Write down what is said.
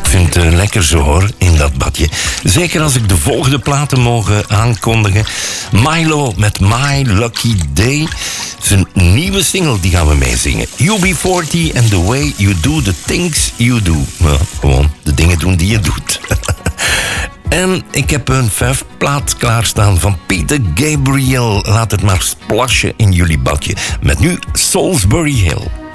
vind het lekker zo hoor, in dat badje. Zeker als ik de volgende platen mogen aankondigen. Milo met My Lucky Day. Zijn nieuwe single, die gaan we meezingen. UB40 and the way you do the things you do. Nou, gewoon de dingen doen die je doet. En ik heb een 5-plaat klaarstaan van Peter Gabriel. Laat het maar splashen in jullie badje. Met nu Salisbury Hill.